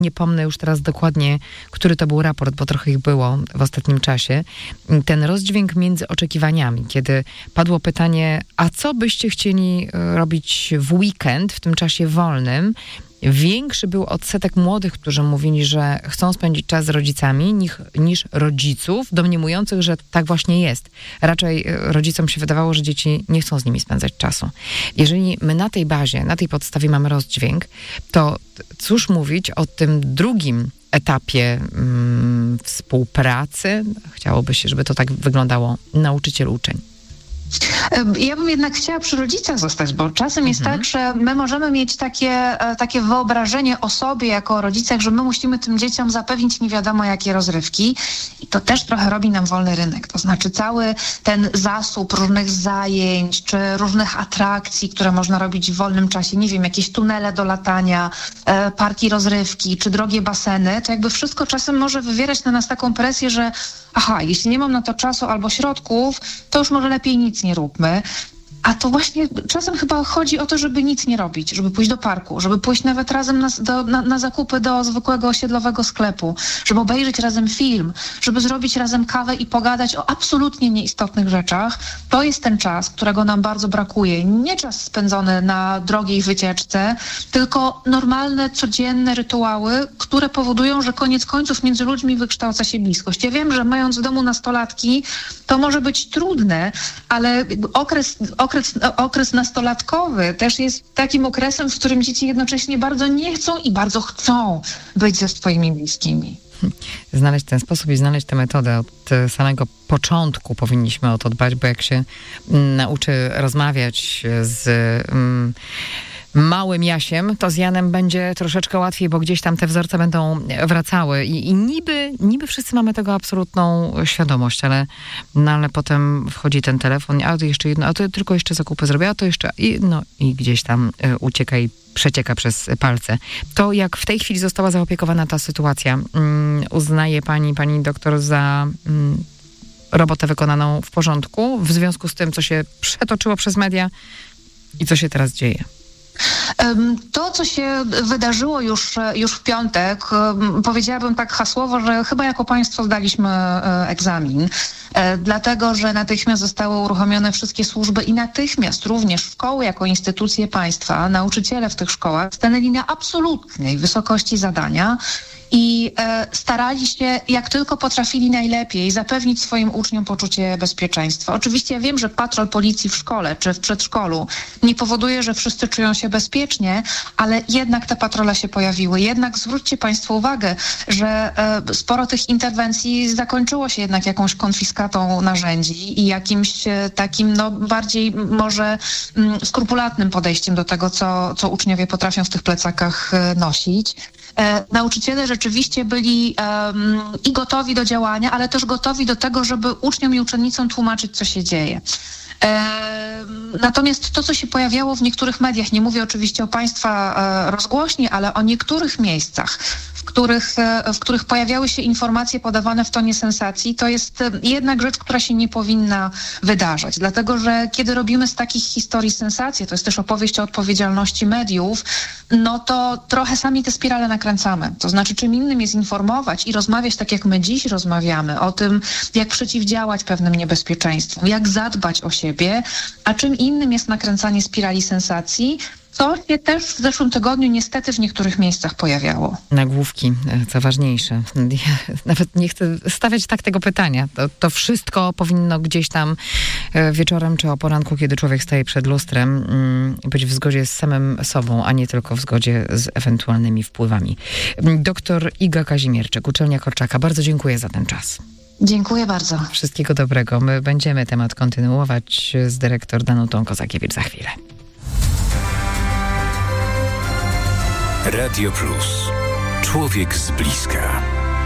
Nie pomnę już teraz dokładnie, który to był raport, bo trochę ich było w ostatnim czasie. Ten rozdźwięk między oczekiwaniami, kiedy padło pytanie, a co byście chcieli robić w weekend, w tym czasie wolnym? Większy był odsetek młodych, którzy mówili, że chcą spędzić czas z rodzicami, niż rodziców domniemujących, że tak właśnie jest. Raczej rodzicom się wydawało, że dzieci nie chcą z nimi spędzać czasu. Jeżeli my na tej bazie, na tej podstawie mamy rozdźwięk, to cóż mówić o tym drugim etapie współpracy? Chciałoby się, żeby to tak wyglądało, nauczyciel-uczeń. Ja bym jednak chciała przy rodzicach zostać, bo czasem jest tak, że my możemy mieć takie wyobrażenie o sobie jako o rodzicach, że my musimy tym dzieciom zapewnić nie wiadomo jakie rozrywki i to też trochę robi nam wolny rynek. To znaczy cały ten zasób różnych zajęć czy różnych atrakcji, które można robić w wolnym czasie, nie wiem, jakieś tunele do latania, parki rozrywki czy drogie baseny, to jakby wszystko czasem może wywierać na nas taką presję, że jeśli nie mam na to czasu albo środków, to już może lepiej nic nie róbmy. A to właśnie czasem chyba chodzi o to, żeby nic nie robić, żeby pójść do parku, żeby pójść nawet razem na zakupy do zwykłego osiedlowego sklepu, żeby obejrzeć razem film, żeby zrobić razem kawę i pogadać o absolutnie nieistotnych rzeczach. To jest ten czas, którego nam bardzo brakuje. Nie czas spędzony na drogiej wycieczce, tylko normalne, codzienne rytuały, które powodują, że koniec końców między ludźmi wykształca się bliskość. Ja wiem, że mając w domu nastolatki, to może być trudne, ale okres nastolatkowy też jest takim okresem, w którym dzieci jednocześnie bardzo nie chcą i bardzo chcą być ze swoimi bliskimi. Znaleźć ten sposób i znaleźć tę metodę od samego początku powinniśmy o to dbać, bo jak się nauczy rozmawiać z małym Jasiem, to z Janem będzie troszeczkę łatwiej, bo gdzieś tam te wzorce będą wracały i niby wszyscy mamy tego absolutną świadomość, ale potem wchodzi ten telefon, a to jeszcze jedno, a to tylko jeszcze zakupy zrobię, a to jeszcze, i gdzieś tam ucieka i przecieka przez palce. To jak w tej chwili została zaopiekowana ta sytuacja, uznaje pani doktor za robotę wykonaną w porządku, w związku z tym, co się przetoczyło przez media i co się teraz dzieje? To, co się wydarzyło już w piątek, powiedziałabym tak hasłowo, że chyba jako państwo zdaliśmy egzamin, dlatego, że natychmiast zostały uruchomione wszystkie służby i natychmiast również szkoły jako instytucje państwa, nauczyciele w tych szkołach stanęli na absolutnej wysokości zadania i starali się jak tylko potrafili najlepiej zapewnić swoim uczniom poczucie bezpieczeństwa. Oczywiście ja wiem, że patrol policji w szkole czy w przedszkolu nie powoduje, że wszyscy czują się bezpiecznie, ale jednak te patrole się pojawiły. Jednak zwróćcie państwo uwagę, że sporo tych interwencji zakończyło się jednak jakąś konfiskatą narzędzi i jakimś takim bardziej może skrupulatnym podejściem do tego, co uczniowie potrafią w tych plecakach nosić. Nauczyciele rzeczywiście byli i gotowi do działania, ale też gotowi do tego, żeby uczniom i uczennicom tłumaczyć, co się dzieje. Natomiast to, co się pojawiało w niektórych mediach, nie mówię oczywiście o państwa rozgłośni, ale o niektórych miejscach, w których pojawiały się informacje podawane w tonie sensacji, to jest jednak rzecz, która się nie powinna wydarzać. Dlatego, że kiedy robimy z takich historii sensacje, to jest też opowieść o odpowiedzialności mediów, to trochę sami te spirale nakręcamy. To znaczy, czym innym jest informować i rozmawiać tak, jak my dziś rozmawiamy, o tym, jak przeciwdziałać pewnym niebezpieczeństwom, jak zadbać o siebie, a czym innym jest nakręcanie spirali sensacji, co się też w zeszłym tygodniu niestety w niektórych miejscach pojawiało. Nagłówki, co ważniejsze. Ja nawet nie chcę stawiać tego pytania. To wszystko powinno gdzieś tam wieczorem czy o poranku, kiedy człowiek staje przed lustrem, być w zgodzie z samym sobą, a nie tylko w zgodzie z ewentualnymi wpływami. Doktor Iga Kazimierczak, Uczelnia Korczaka. Bardzo dziękuję za ten czas. Dziękuję bardzo. Wszystkiego dobrego. My będziemy temat kontynuować z dyrektor Danutą Kozakiewicz za chwilę. Radio Plus. Człowiek z bliska.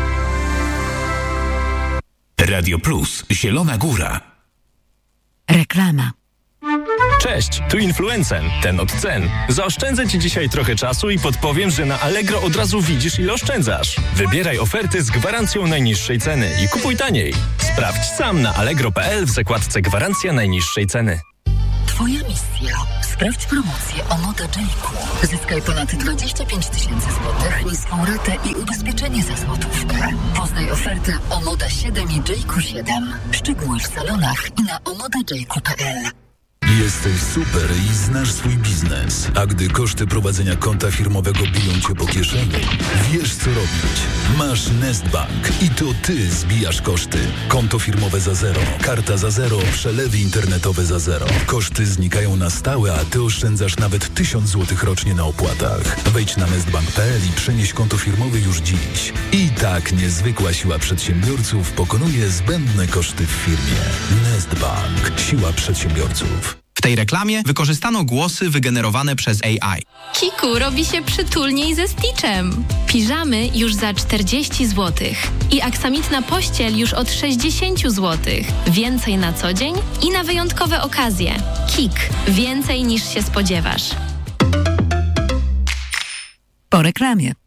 Radio Plus. Zielona Góra. Reklama. Cześć, tu Influencen, ten od cen. Zaoszczędzę Ci dzisiaj trochę czasu i podpowiem, że na Allegro od razu widzisz, ile oszczędzasz. Wybieraj oferty z gwarancją najniższej ceny i kupuj taniej. Sprawdź sam na allegro.pl w zakładce Gwarancja najniższej ceny. Twoja misja Sprawdź promocję Omoda J-Ku. Zyskaj ponad 25 000 złotych, niską ratę i ubezpieczenie za złotówkę. Poznaj ofertę Omoda 7 i J-Ku 7. Szczegóły w salonach i na omodajku.pl. Jesteś super i znasz swój biznes, a gdy koszty prowadzenia konta firmowego biją cię po kieszeni, wiesz co robić. Masz Nestbank i to ty zbijasz koszty. Konto firmowe za zero, karta za zero, przelewy internetowe za zero. Koszty znikają na stałe, a ty oszczędzasz nawet 1000 zł rocznie na opłatach. Wejdź na nestbank.pl i przenieś konto firmowe już dziś. I tak niezwykła siła przedsiębiorców pokonuje zbędne koszty w firmie. Nestbank. Siła przedsiębiorców. W tej reklamie wykorzystano głosy wygenerowane przez AI. Kiku robi się przytulniej ze Stitchem. Piżamy już za 40 zł. I aksamitna pościel już od 60 zł. Więcej na co dzień i na wyjątkowe okazje. Kik. Więcej niż się spodziewasz. Po reklamie.